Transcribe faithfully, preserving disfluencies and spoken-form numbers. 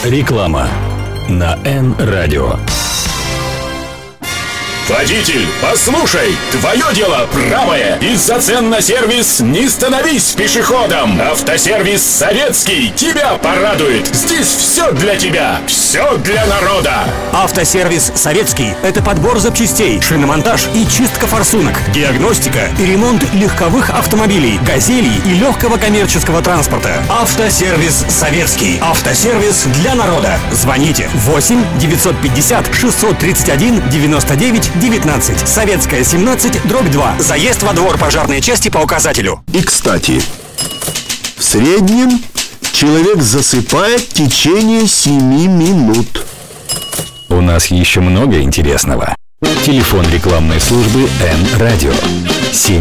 Реклама на Эн-радио. Водитель, послушай, твое дело правое. Из-за цен на сервис не становись пешеходом. Автосервис Советский тебя порадует. Здесь все для тебя, все для народа. Автосервис Советский – это подбор запчастей, шиномонтаж и чистка форсунок, диагностика и ремонт легковых автомобилей, газелей и легкого коммерческого транспорта. Автосервис Советский. Автосервис для народа. Звоните восемь девятьсот пятьдесят шестьсот тридцать один девяносто девять девятнадцать. Советская, семнадцать, дробь два. Заезд во двор пожарной части по указателю. И, кстати, в среднем человек засыпает в течение семи минут. У нас еще много интересного. Телефон рекламной службы Эн-радио. семь